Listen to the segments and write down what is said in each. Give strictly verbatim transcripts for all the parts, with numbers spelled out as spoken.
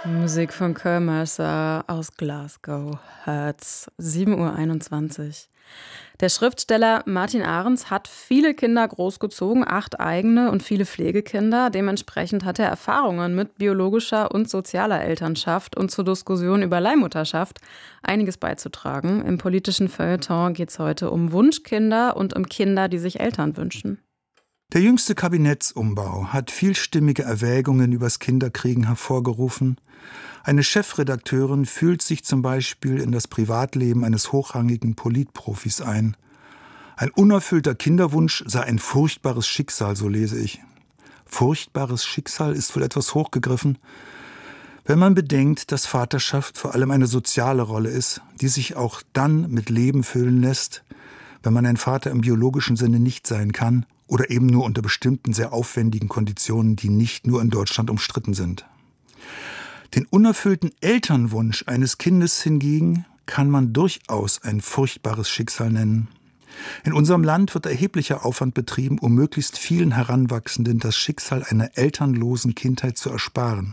Musik von Cole Mercer aus Glasgow, Hertz, sieben Uhr einundzwanzig. Der Schriftsteller Martin Ahrens hat viele Kinder großgezogen, acht eigene und viele Pflegekinder. Dementsprechend hat er Erfahrungen mit biologischer und sozialer Elternschaft und zur Diskussion über Leihmutterschaft einiges beizutragen. Im politischen Feuilleton geht es heute um Wunschkinder und um Kinder, die sich Eltern wünschen. Der jüngste Kabinettsumbau hat vielstimmige Erwägungen übers Kinderkriegen hervorgerufen. Eine Chefredakteurin fühlt sich zum Beispiel in das Privatleben eines hochrangigen Politprofis ein. Ein unerfüllter Kinderwunsch sei ein furchtbares Schicksal, so lese ich. Furchtbares Schicksal ist wohl etwas hochgegriffen, wenn man bedenkt, dass Vaterschaft vor allem eine soziale Rolle ist, die sich auch dann mit Leben füllen lässt, wenn man ein Vater im biologischen Sinne nicht sein kann oder eben nur unter bestimmten sehr aufwendigen Konditionen, die nicht nur in Deutschland umstritten sind. Den unerfüllten Elternwunsch eines Kindes hingegen kann man durchaus ein furchtbares Schicksal nennen. In unserem Land wird erheblicher Aufwand betrieben, um möglichst vielen Heranwachsenden das Schicksal einer elternlosen Kindheit zu ersparen.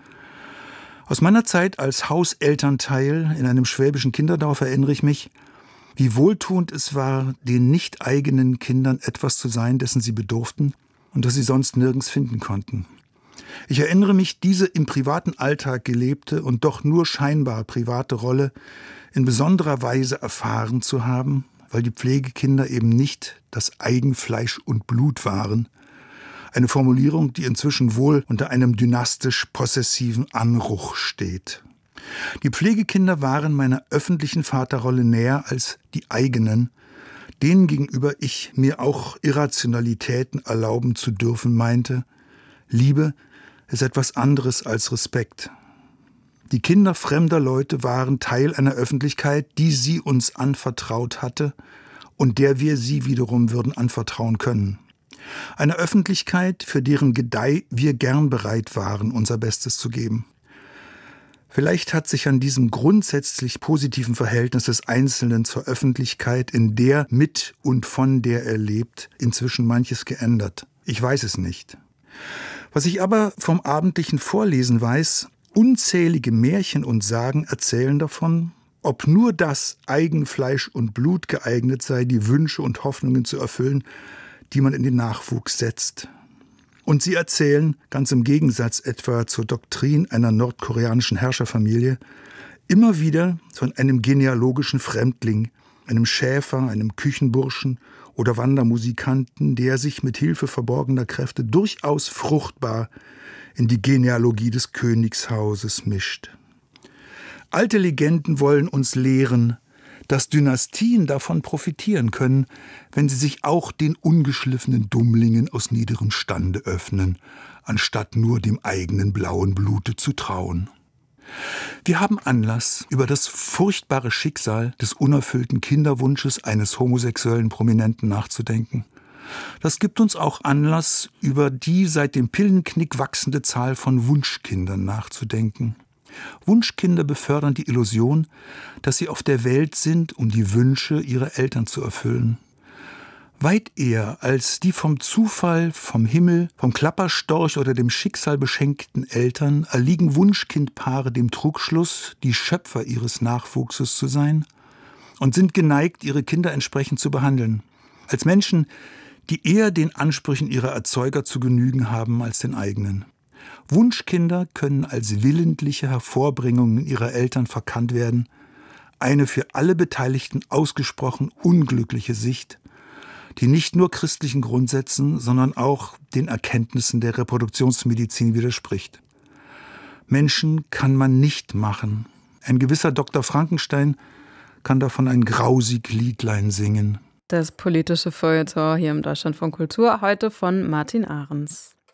Aus meiner Zeit als Hauselternteil in einem schwäbischen Kinderdorf erinnere ich mich, wie wohltuend es war, den nicht eigenen Kindern etwas zu sein, dessen sie bedurften und das sie sonst nirgends finden konnten. Ich erinnere mich, diese im privaten Alltag gelebte und doch nur scheinbar private Rolle in besonderer Weise erfahren zu haben, weil die Pflegekinder eben nicht das Eigenfleisch und Blut waren. Eine Formulierung, die inzwischen wohl unter einem dynastisch-possessiven Anruch steht. Die Pflegekinder waren meiner öffentlichen Vaterrolle näher als die eigenen, denen gegenüber ich mir auch Irrationalitäten erlauben zu dürfen meinte. Liebe ist etwas anderes als Respekt. Die Kinder fremder Leute waren Teil einer Öffentlichkeit, die sie uns anvertraut hatte und der wir sie wiederum würden anvertrauen können. Eine Öffentlichkeit, für deren Gedeih wir gern bereit waren, unser Bestes zu geben. Vielleicht hat sich an diesem grundsätzlich positiven Verhältnis des Einzelnen zur Öffentlichkeit, in der, mit und von der er lebt, inzwischen manches geändert. Ich weiß es nicht. Was ich aber vom abendlichen Vorlesen weiß, unzählige Märchen und Sagen erzählen davon, ob nur das Eigenfleisch und Blut geeignet sei, die Wünsche und Hoffnungen zu erfüllen, die man in den Nachwuchs setzt. Und sie erzählen, ganz im Gegensatz etwa zur Doktrin einer nordkoreanischen Herrscherfamilie, immer wieder von einem genealogischen Fremdling, einem Schäfer, einem Küchenburschen oder Wandermusikanten, der sich mit Hilfe verborgener Kräfte durchaus fruchtbar in die Genealogie des Königshauses mischt. Alte Legenden wollen uns lehren, dass Dynastien davon profitieren können, wenn sie sich auch den ungeschliffenen Dummlingen aus niederem Stande öffnen, anstatt nur dem eigenen blauen Blute zu trauen. Wir haben Anlass, über das furchtbare Schicksal des unerfüllten Kinderwunsches eines homosexuellen Prominenten nachzudenken. Das gibt uns auch Anlass, über die seit dem Pillenknick wachsende Zahl von Wunschkindern nachzudenken. Wunschkinder befördern die Illusion, dass sie auf der Welt sind, um die Wünsche ihrer Eltern zu erfüllen. Weit eher als die vom Zufall, vom Himmel, vom Klapperstorch oder dem Schicksal beschenkten Eltern erliegen Wunschkindpaare dem Trugschluss, die Schöpfer ihres Nachwuchses zu sein und sind geneigt, ihre Kinder entsprechend zu behandeln. Als Menschen, die eher den Ansprüchen ihrer Erzeuger zu genügen haben als den eigenen. Wunschkinder können als willentliche Hervorbringungen ihrer Eltern verkannt werden. Eine für alle Beteiligten ausgesprochen unglückliche Sicht, die nicht nur christlichen Grundsätzen, sondern auch den Erkenntnissen der Reproduktionsmedizin widerspricht. Menschen kann man nicht machen. Ein gewisser Doktor Frankenstein kann davon ein grausig Liedlein singen. Das politische Feuilleton hier im Deutschlandfunk Kultur, heute von Martin Ahrens.